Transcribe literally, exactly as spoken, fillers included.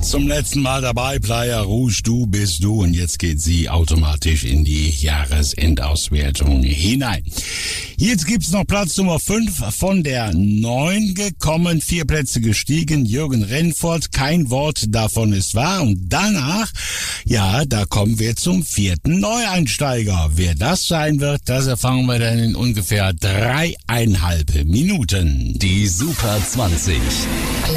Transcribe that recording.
Zum letzten Mal dabei, Playa Rouge, du bist du. Und jetzt geht sie automatisch in die Jahresendauswertung hinein. Jetzt gibt's noch Platz Nummer fünf von der neun gekommen, vier Plätze gestiegen, Jürgen Rennfort, kein Wort davon ist wahr. Und danach, ja, da kommen wir zum vierten Neueinsteiger. Wer das sein wird, das erfahren wir dann in ungefähr dreieinhalb Minuten. Die Super zwanzig.